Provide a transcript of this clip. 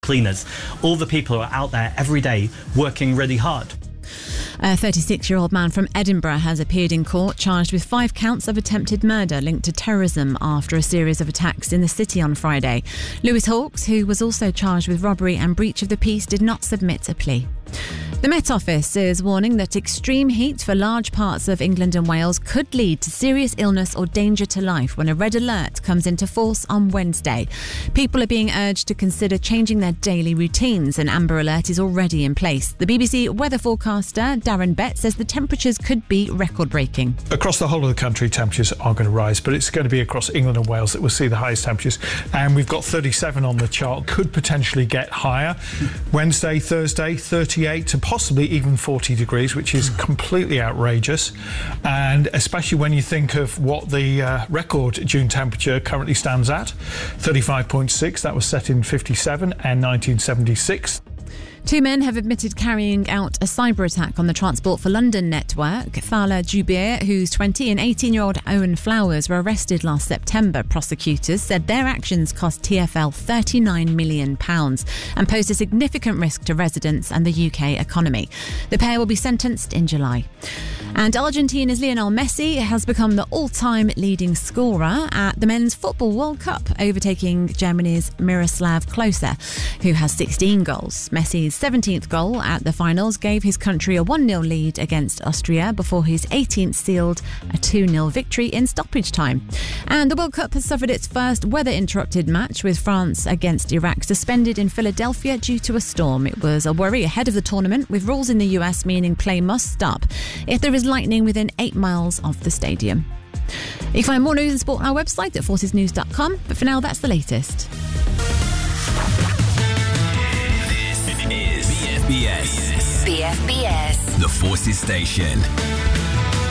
cleaners, all the people who are out there every day working really hard. A 36-year-old man from Edinburgh has appeared in court charged with 5 counts of attempted murder linked to terrorism after a series of attacks in the city on Friday. Lewis Hawkes, who was also charged with robbery and breach of the peace, did not submit a plea. The Met Office is warning that extreme heat for large parts of England and Wales could lead to serious illness or danger to life when a red alert comes into force on Wednesday. People are being urged to consider changing their daily routines. An amber alert is already in place. The BBC weather forecaster Darren Bett says the temperatures could be record-breaking. Across the whole of the country, temperatures are going to rise, but it's going to be across England and Wales that we'll see the highest temperatures. And we've got 37 on the chart, could potentially get higher. Wednesday, Thursday, 38 to possibly even 40 degrees, which is completely outrageous. And especially when you think of what the record June temperature currently stands at, 35.6. That was set in 57 and 1976. 2 men have admitted carrying out a cyber attack on the Transport for London network. Thala Jubeir, who's 20, and 18-year-old Owen Flowers were arrested last September. Prosecutors said their actions cost TfL £39 million and posed a significant risk to residents and the UK economy. The pair will be sentenced in July. And Argentina's Lionel Messi has become the all-time leading scorer at the Men's Football World Cup, overtaking Germany's Miroslav Klose, who has 16 goals. Messi's 17th goal at the finals gave his country a 1-0 lead against Austria before his 18th sealed a 2-0 victory in stoppage time. And the World Cup has suffered its first weather-interrupted match, with France against Iraq suspended in Philadelphia due to a storm. It was a worry ahead of the tournament, with rules in the US meaning play must stop if there is lightning within 8 miles of the stadium. You can find more news and sport on our website at forcesnews.com, but for now that's the latest. This is BFBS. The Forces Station.